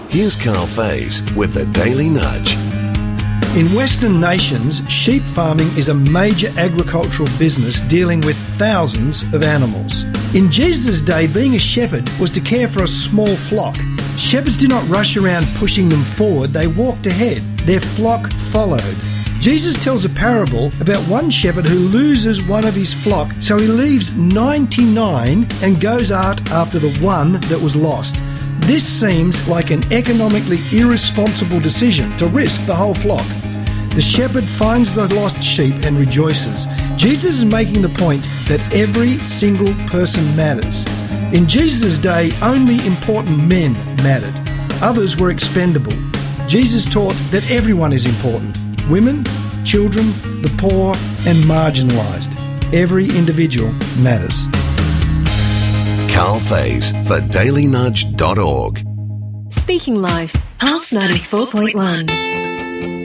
Here's Carl Faze with the Daily Nudge. In Western nations, sheep farming is a major agricultural business dealing with thousands of animals. In Jesus' day, being a shepherd was to care for a small flock. Shepherds did not rush around pushing them forward, they walked ahead. Their flock followed. Jesus tells a parable about one shepherd who loses one of his flock, so he leaves 99 and goes out after the one that was lost. This seems like an economically irresponsible decision to risk the whole flock. The shepherd finds the lost sheep and rejoices. Jesus is making the point that every single person matters. In Jesus' day, only important men mattered. Others were expendable. Jesus taught that everyone is important. Women, children, the poor, and marginalised. Every individual matters. Carl Faze for dailynudge.org. Speaking Life, Pulse 94.1.